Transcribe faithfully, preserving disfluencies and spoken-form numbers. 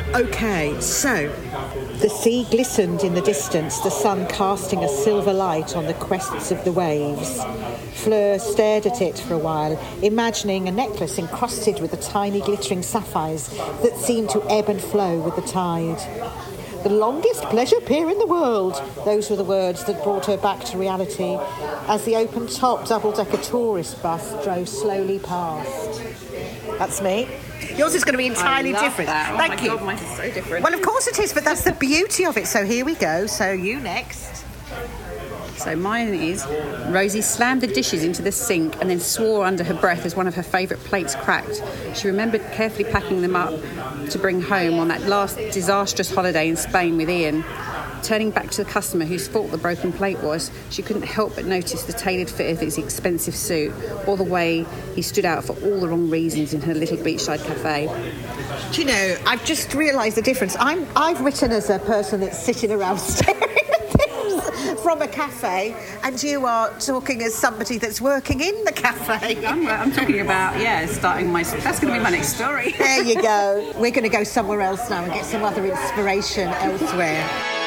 OK, so the sea glistened in the distance, the sun casting a silver light on the crests of the waves. Fleur stared at it for a while, imagining a necklace encrusted with the tiny glittering sapphires that seemed to ebb and flow with the tide. The longest pleasure pier in the world. Those were the words that brought her back to reality as the open-top double-decker tourist bus drove slowly past. That's me. Yours is going to be entirely I love different. That. Oh Thank my you. God, mine is so different. Well, of course it is, but that's the beauty of it. So here we go. So you next. So mine is, Rosie slammed the dishes into the sink and then swore under her breath as one of her favourite plates cracked. She remembered carefully packing them up to bring home on that last disastrous holiday in Spain with Ian. Turning back to the customer whose fault the broken plate was, she couldn't help but notice the tailored fit of his expensive suit, or the way he stood out for all the wrong reasons in her little beachside cafe. Do you know, I've just realised the difference. I'm, I've written as a person that's sitting around staring at things from a cafe, and you are talking as somebody that's working in the cafe. I'm, I'm talking about, yeah, starting my... That's going to be my next story. There you go. We're going to go somewhere else now and get some other inspiration elsewhere.